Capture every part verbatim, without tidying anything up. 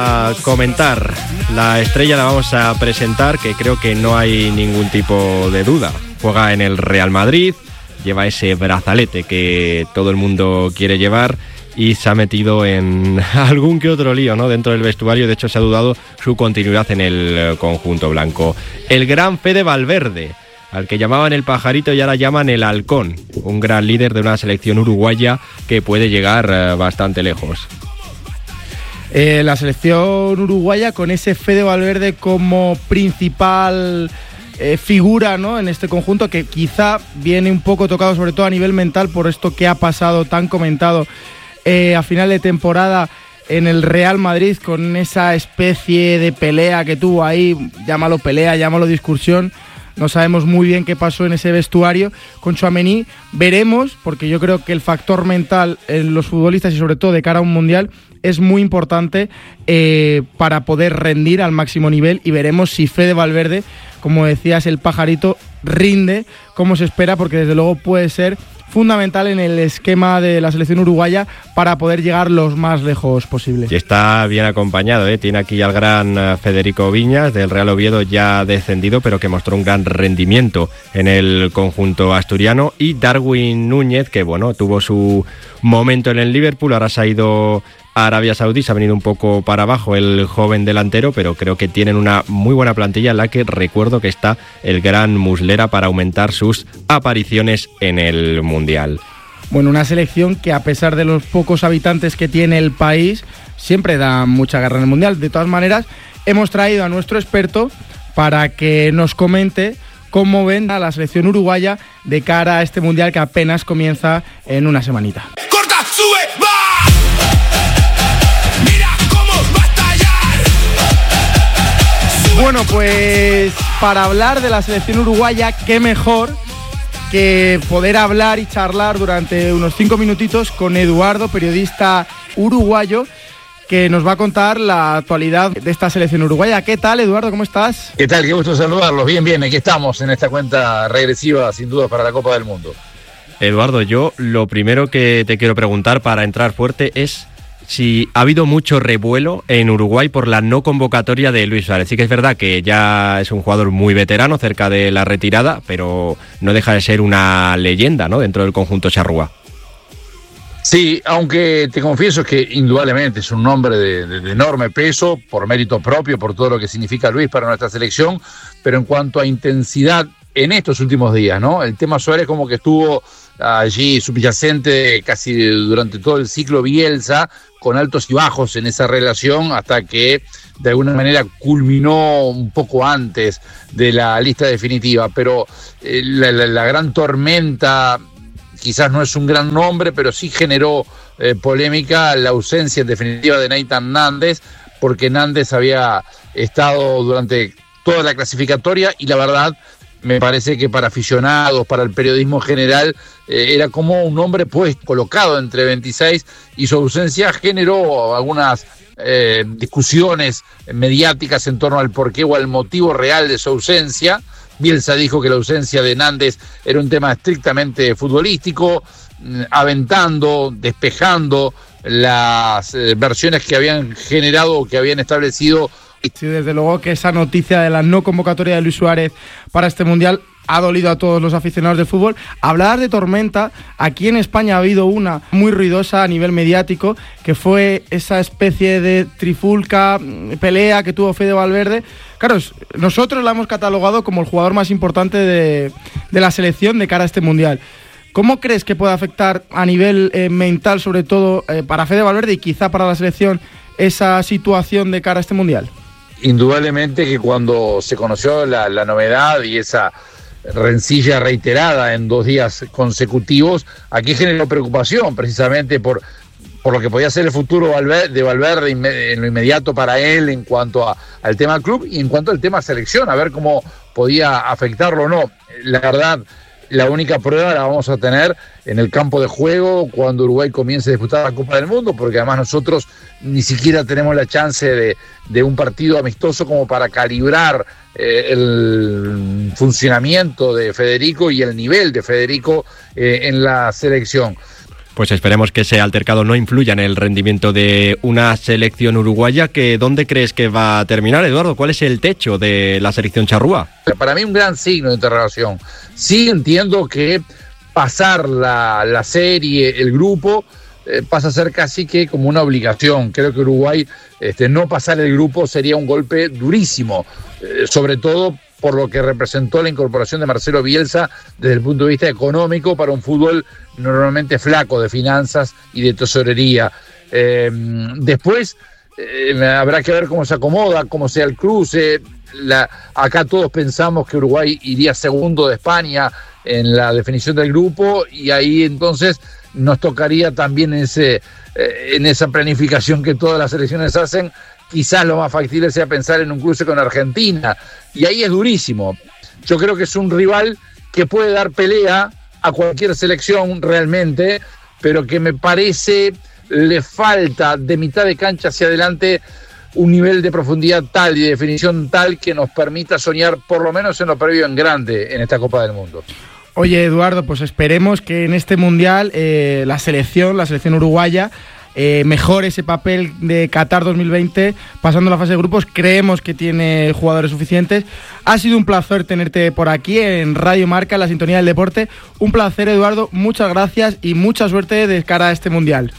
A comentar, la estrella la vamos a presentar, que creo que no hay ningún tipo de duda. Juega en el Real Madrid, lleva ese brazalete que todo el mundo quiere llevar y se ha metido en algún que otro lío, ¿no?, dentro del vestuario. De hecho, se ha dudado su continuidad en el conjunto blanco. El gran Fede Valverde, al que llamaban el pajarito y ahora llaman el halcón, un gran líder de una selección uruguaya que puede llegar bastante lejos. Eh, la selección uruguaya con ese Fede Valverde como principal eh, figura, ¿no?, en este conjunto, que quizá viene un poco tocado sobre todo a nivel mental por esto que ha pasado tan comentado eh, a final de temporada en el Real Madrid, con esa especie de pelea que tuvo ahí, llámalo pelea, llámalo discusión. No sabemos muy bien qué pasó en ese vestuario con Tchouaméni. Veremos, porque yo creo que el factor mental en los futbolistas y sobre todo de cara a un mundial es muy importante eh, para poder rendir al máximo nivel, y veremos si Fede Valverde, como decías, el pajarito, rinde como se espera, porque desde luego puede ser fundamental en el esquema de la selección uruguaya para poder llegar los más lejos posibles. Y está bien acompañado, ¿eh? Tiene aquí al gran Federico Viñas del Real Oviedo, ya descendido, pero que mostró un gran rendimiento en el conjunto asturiano, y Darwin Núñez, que bueno, tuvo su momento en el Liverpool, ahora se ha ido a Arabia Saudí, se ha venido un poco para abajo el joven delantero, pero creo que tienen una muy buena plantilla en la que recuerdo que está el gran Muslera para aumentar sus apariciones en el Mundial. Bueno, una selección que, a pesar de los pocos habitantes que tiene el país, siempre da mucha guerra en el Mundial. De todas maneras, hemos traído a nuestro experto para que nos comente cómo ven a la selección uruguaya de cara a este Mundial que apenas comienza en una semanita. ¡Corta, sube, va! Bueno, pues para hablar de la selección uruguaya, qué mejor que poder hablar y charlar durante unos cinco minutitos con Eduardo, periodista uruguayo, que nos va a contar la actualidad de esta selección uruguaya. ¿Qué tal, Eduardo? ¿Cómo estás? ¿Qué tal? Qué gusto saludarlos. Bien, bien, aquí estamos en esta cuenta regresiva, sin duda, para la Copa del Mundo. Eduardo, yo lo primero que te quiero preguntar para entrar fuerte es si ha habido mucho revuelo en Uruguay por la no convocatoria de Luis Suárez. Sí que es verdad que ya es un jugador muy veterano, cerca de la retirada, pero no deja de ser una leyenda, ¿no?, dentro del conjunto charrúa. Sí, aunque te confieso que indudablemente es un hombre de, de, de enorme peso, por mérito propio, por todo lo que significa Luis para nuestra selección, pero en cuanto a intensidad en estos últimos días, ¿no?, el tema Suárez como que estuvo allí subyacente casi durante todo el ciclo Bielsa, con altos y bajos en esa relación, hasta que de alguna manera culminó un poco antes de la lista definitiva. Pero eh, la, la, la gran tormenta, quizás no es un gran nombre, pero sí generó eh, polémica la ausencia en definitiva de Nathan Nández, porque Nández había estado durante toda la clasificatoria y la verdad me parece que para aficionados, para el periodismo general, eh, era como un hombre pues colocado entre veintiséis, y su ausencia generó algunas eh, discusiones mediáticas en torno al porqué o al motivo real de su ausencia. Bielsa dijo que la ausencia de Nández era un tema estrictamente futbolístico, aventando, despejando las eh, versiones que habían generado o que habían establecido. Sí, desde luego que esa noticia de la no convocatoria de Luis Suárez para este Mundial ha dolido a todos los aficionados del fútbol. Hablar de tormenta, aquí en España ha habido una muy ruidosa a nivel mediático, que fue esa especie de trifulca, pelea que tuvo Fede Valverde. Claro, nosotros la hemos catalogado como el jugador más importante de, de la selección de cara a este Mundial. ¿Cómo crees que puede afectar a nivel eh, mental, sobre todo eh, para Fede Valverde y quizá para la selección, esa situación de cara a este Mundial? Indudablemente que cuando se conoció la, la novedad y esa rencilla reiterada en dos días consecutivos, aquí generó preocupación precisamente por, por lo que podía ser el futuro de Valverde en lo inmediato para él en cuanto a, al tema club y en cuanto al tema selección, a ver cómo podía afectarlo o no. La verdad, la única prueba la vamos a tener en el campo de juego cuando Uruguay comience a disputar la Copa del Mundo, porque además nosotros ni siquiera tenemos la chance de, de un partido amistoso como para calibrar eh, el funcionamiento de Federico y el nivel de Federico eh, en la selección. Pues esperemos que ese altercado no influya en el rendimiento de una selección uruguaya. Que ¿dónde crees que va a terminar, Eduardo? ¿Cuál es el techo de la selección charrúa? Para mí un gran signo de interrogación. Sí entiendo que pasar la, la serie, el grupo, eh, pasa a ser casi que como una obligación. Creo que Uruguay, este, no pasar el grupo sería un golpe durísimo, eh, sobre todo por lo que representó la incorporación de Marcelo Bielsa desde el punto de vista económico para un fútbol normalmente flaco de finanzas y de tesorería. Eh, después eh, habrá que ver cómo se acomoda, cómo sea el cruce. La, acá todos pensamos que Uruguay iría segundo de España en la definición del grupo, y ahí entonces nos tocaría también ese, eh, en esa planificación que todas las selecciones hacen. Quizás lo más factible sea pensar en un cruce con Argentina, y ahí es durísimo. Yo creo que es un rival que puede dar pelea a cualquier selección realmente, pero que me parece le falta de mitad de cancha hacia adelante un nivel de profundidad tal y de definición tal que nos permita soñar por lo menos en lo previo en grande en esta Copa del Mundo. Oye, Eduardo, pues esperemos que en este Mundial eh, la selección, la selección uruguaya, Eh, mejor ese papel de Qatar dos mil veinte, pasando la fase de grupos. Creemos que tiene jugadores suficientes. Ha sido un placer tenerte por aquí en Radio Marca, en la sintonía del deporte. Un placer, Eduardo, muchas gracias y mucha suerte de cara a este Mundial.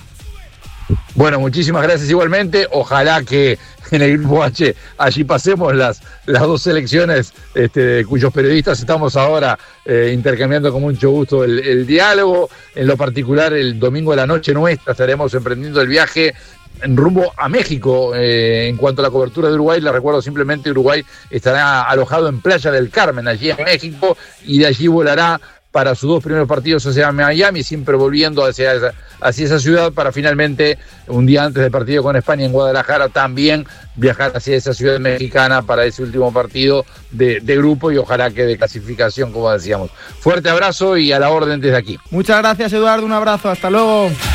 Bueno, muchísimas gracias igualmente. Ojalá que en el Grupo H allí pasemos las, las dos selecciones, este, cuyos periodistas estamos ahora eh, intercambiando con mucho gusto el, el diálogo. En lo particular, el domingo de la noche nuestra estaremos emprendiendo el viaje en rumbo a México. Eh, en cuanto a la cobertura de Uruguay, les recuerdo simplemente Uruguay estará alojado en Playa del Carmen, allí en México, y de allí volará para sus dos primeros partidos hacia Miami, siempre volviendo hacia esa, hacia esa ciudad para finalmente, un día antes del partido con España en Guadalajara, también viajar hacia esa ciudad mexicana para ese último partido de, de grupo, y ojalá que de clasificación, como decíamos. Fuerte abrazo y a la orden desde aquí. Muchas gracias, Eduardo, un abrazo, hasta luego.